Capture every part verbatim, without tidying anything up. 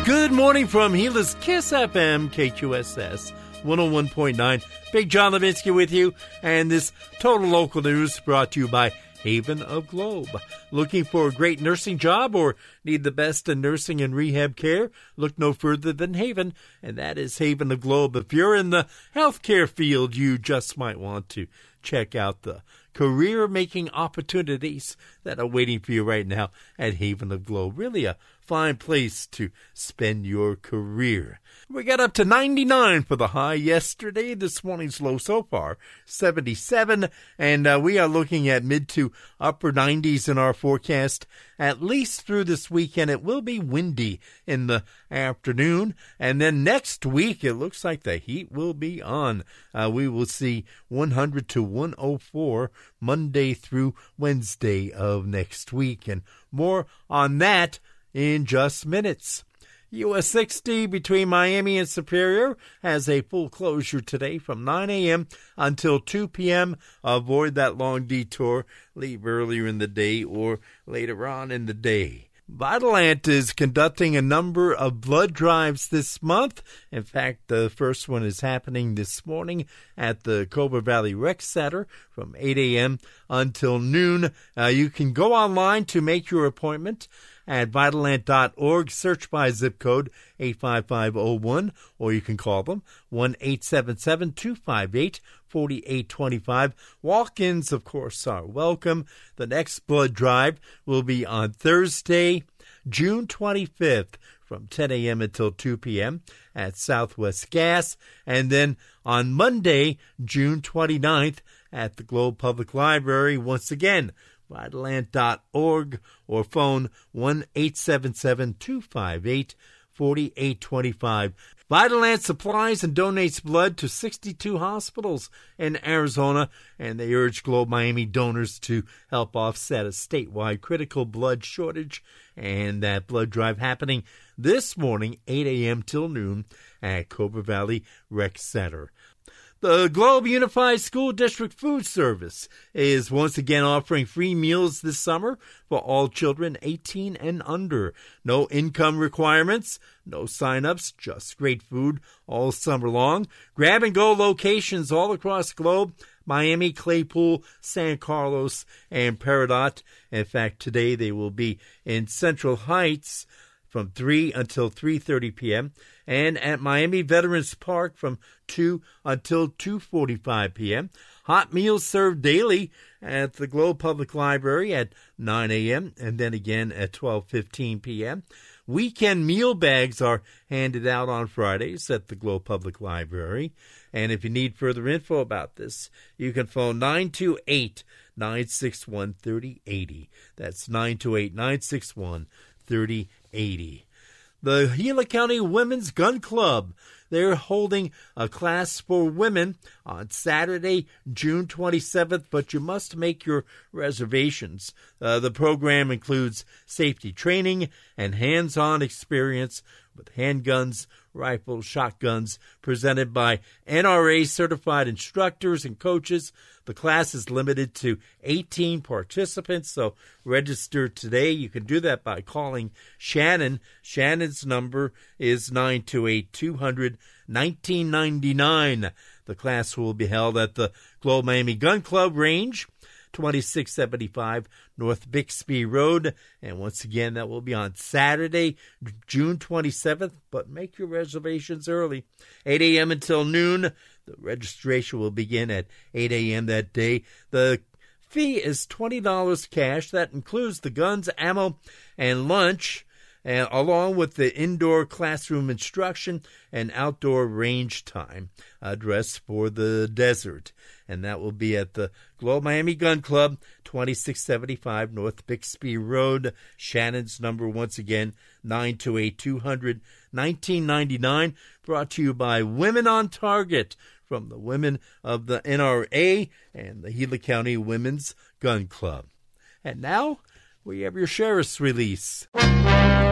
Good morning from Gila's Kiss F M, K Q S S one oh one point nine. Big John Levinsky with you, and this Total Local News brought to you by Haven of Globe. Looking for a great nursing job or need the best in nursing and rehab care? Look no further than Haven, and that is Haven of Globe. If you're in the healthcare field, you just might want to check out the career-making opportunities that are waiting for you right now at Haven of Globe. Really a fine place to spend your career. We got up to ninety-nine for the high yesterday. This morning's low so far, seventy-seven. And uh, we are looking at mid to upper nineties in our forecast. At least through this weekend, it will be windy in the afternoon. And then next week, it looks like the heat will be on. Uh, we will see one hundred to one oh four Monday through Wednesday of next week. And more on that in just minutes. U S sixty between Miami and Superior has a full closure today from nine a.m. until two p.m. Avoid that long detour. Leave earlier in the day or later on in the day. Vitalant is conducting a number of blood drives this month. In fact, the first one is happening this morning at the Cobra Valley Rec Center from eight a.m. until noon. Uh, you can go online to make your appointment at Vitalant dot org. Search by zip code eight five five oh one, or you can call them one eight seven seven, two five eight, four eight two five. Walk-ins, of course, are welcome. The next blood drive will be on Thursday, June twenty-fifth, from ten a.m. until two p.m. at Southwest Gas. And then on Monday, June twenty-ninth, at the Globe Public Library. Once again, Vitalant dot org or phone one eight seven seven, two five eight, four eight two five. Vitalant supplies and donates blood to sixty-two hospitals in Arizona, and they urge Globe Miami donors to help offset a statewide critical blood shortage. And that blood drive happening this morning, eight a.m. till noon at Cobra Valley Rec Center. The Globe Unified School District Food Service is once again offering free meals this summer for all children eighteen and under. No income requirements, no sign-ups, just great food all summer long. Grab-and-go locations all across the globe: Miami, Claypool, San Carlos, and Peridot. In fact, today they will be in Central Heights from three until three thirty p.m., and at Miami Veterans Park from two until two forty-five p.m. Hot meals served daily at the Globe Public Library at nine a.m. and then again at twelve fifteen p.m. Weekend meal bags are handed out on Fridays at the Globe Public Library. And if you need further info about this, you can phone nine two eight, nine six one, three oh eight oh. That's nine two eight, nine six one, three oh eight oh. The Gila County Women's Gun Club, they're holding a class for women on Saturday, June twenty-seventh, but you must make your reservations. Uh, the program includes safety training and hands-on experience with handguns, rifles, shotguns, presented by N R A-certified instructors and coaches. The class is limited to eighteen participants, so register today. You can do that by calling Shannon. Shannon's number is nine two eight, two hundred, nineteen ninety-nine. The class will be held at the Globe Miami Gun Club Range, twenty-six seventy-five North Bixby Road. And once again, that will be on Saturday, June twenty-seventh. But make your reservations early, eight a.m. until noon. The registration will begin at eight a.m. that day. The fee is twenty dollars cash. That includes the guns, ammo, and lunch, and along with the indoor classroom instruction and outdoor range time. Address for the desert. And that will be at the Globe Miami Gun Club, twenty-six seventy-five North Bixby Road. Shannon's number, once again, nine two eight, two hundred, nineteen ninety-nine. Brought to you by Women on Target, from the women of the N R A and the Gila County Women's Gun Club. And now, we have your sheriff's release.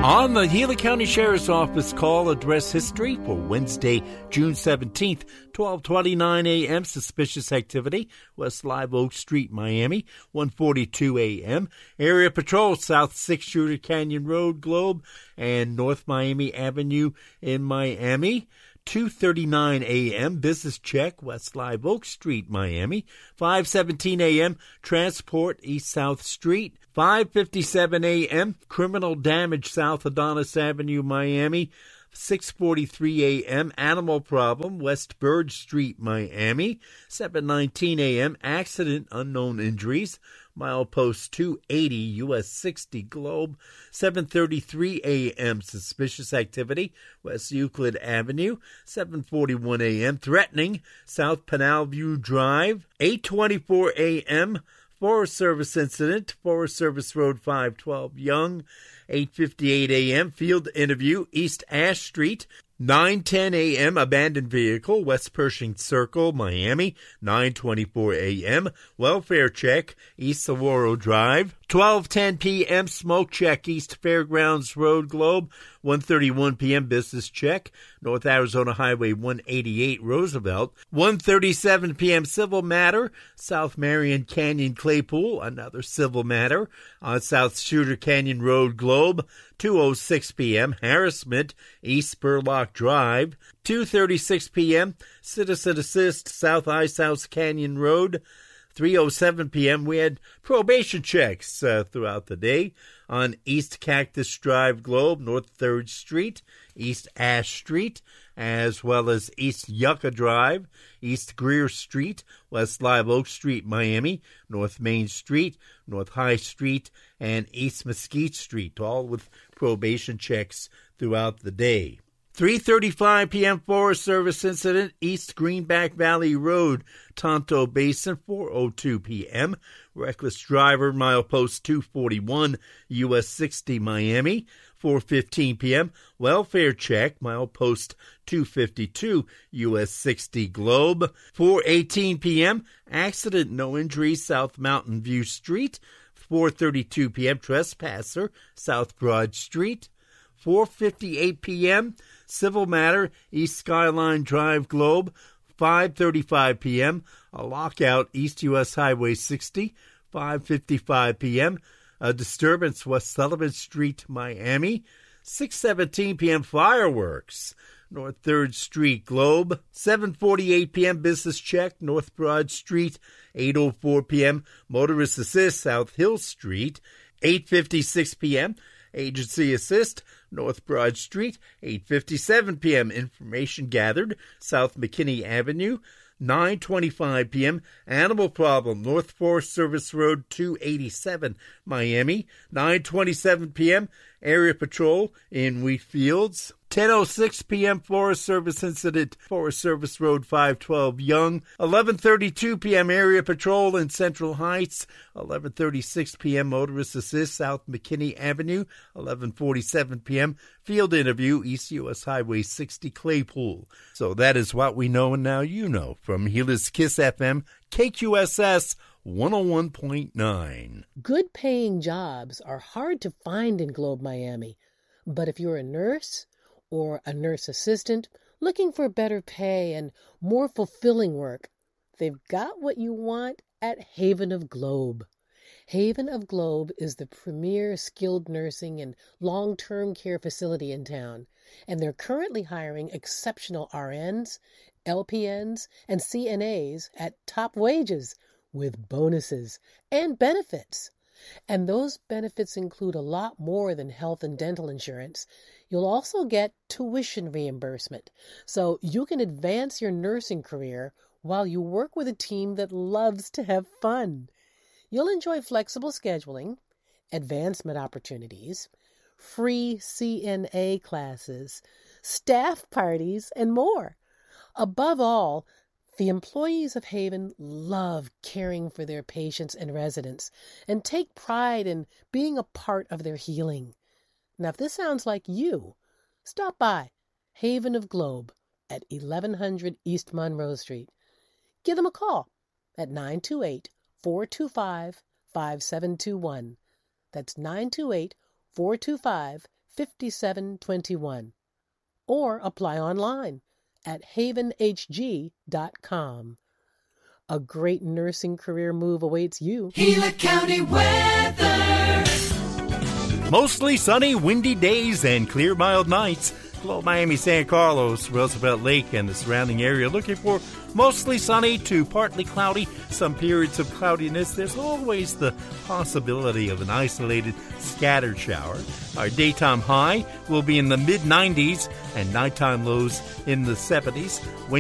On the Gila County Sheriff's Office call address history for Wednesday, June seventeenth, twelve twenty-nine a.m. Suspicious activity, West Live Oak Street, Miami, one forty-two a.m. Area Patrol, South Six Shooter Canyon Road, Globe, and North Miami Avenue in Miami. two thirty-nine a.m. Business check, West Live Oak Street, Miami. five seventeen a.m. Transport, East South Street. five fifty-seven a.m. Criminal damage, South Adonis Avenue, Miami. six forty-three a.m. Animal problem, West Bird Street, Miami. seven nineteen a.m. Accident, unknown injuries, milepost two eighty, U S sixty, Globe. seven thirty-three a.m. Suspicious activity, West Euclid Avenue. seven forty-one a.m. Threatening, South Pinal View Drive. eight twenty-four a.m. Forest Service incident, Forest Service Road five twelve, Young. eight fifty-eight a.m. Field interview, East Ash Street. nine ten a.m. Abandoned vehicle, West Pershing Circle, Miami. nine twenty-four a.m. Welfare check, East Saguaro Drive. twelve ten p.m. Smoke check, East Fairgrounds Road, Globe. one thirty-one p.m. Business check, North Arizona Highway one eighty-eight, Roosevelt. one thirty-seven p.m. Civil matter, South Marion Canyon Claypool. Another civil matter on South Shooter Canyon Road, Globe. two oh six p.m. Harassment, East Spurlock Drive. two thirty-six p.m. Citizen Assist, South Ice House Canyon Road. three oh seven p.m. We had probation checks uh, throughout the day on East Cactus Drive, Globe, North third Street, East Ash Street, as well as East Yucca Drive, East Greer Street, West Live Oak Street, Miami, North Main Street, North High Street, and East Mesquite Street, all with probation checks throughout the day. three thirty-five p.m. Forest Service incident, East Greenback Valley Road, Tonto Basin. four oh two p.m. Reckless driver, milepost two forty-one, U S sixty, Miami. four fifteen p.m. Welfare check, milepost two fifty-two, U S sixty, Globe. four eighteen p.m. Accident, no injuries, South Mountain View Street. four thirty-two p.m. Trespasser, South Broad Street. four fifty-eight p.m. Civil matter, East Skyline Drive, Globe. five thirty-five p.m. A lockout, East U S Highway sixty. five fifty-five p.m. A disturbance, West Sullivan Street, Miami. six seventeen p.m. Fireworks, North third Street, Globe. seven forty-eight p.m. Business check, North Broad Street. eight oh four p.m. Motorist assist, South Hill Street. eight fifty-six p.m. Agency assist, North Broad Street. eight fifty-seven p.m. Information gathered, South McKinney Avenue. nine twenty-five p.m. Animal problem, North Forest Service Road two eighty-seven, Miami. nine twenty-seven p.m. Area Patrol in Wheatfields. ten oh six p.m. Forest Service incident, Forest Service Road five twelve, Young. eleven thirty-two p.m. Area Patrol in Central Heights. eleven thirty-six p.m. Motorist assist, South McKinney Avenue. eleven forty-seven p.m. Field interview, East U S Highway sixty, Claypool. So that is what we know, and now you know. From Gila's Kiss F M, K Q S S one oh one point nine. Good paying jobs are hard to find in Globe, Miami. But if you're a nurse or a nurse assistant looking for better pay and more fulfilling work, they've got what you want at Haven of Globe. Haven of Globe is the premier skilled nursing and long-term care facility in town, and they're currently hiring exceptional R Ns, L P Ns, and C N As at top wages with bonuses and benefits. And those benefits include a lot more than health and dental insurance. You'll also get tuition reimbursement, so you can advance your nursing career while you work with a team that loves to have fun. You'll enjoy flexible scheduling, advancement opportunities, free C N A classes, staff parties, and more. Above all, the employees of Haven love caring for their patients and residents and take pride in being a part of their healing. Now, if this sounds like you, stop by Haven of Globe at eleven hundred East Monroe Street. Give them a call at nine two eight, four two five, five seven two one. That's nine two eight, four two five, five seven two one. Or apply online at haven h g dot com. A great nursing career move awaits you. Gila County weather. Mostly sunny, windy days and clear, mild nights. Globe Miami, San Carlos, Roosevelt Lake, and the surrounding area looking for mostly sunny to partly cloudy, some periods of cloudiness. There's always the possibility of an isolated scattered shower. Our daytime high will be in the mid nineties and nighttime lows in the seventies. When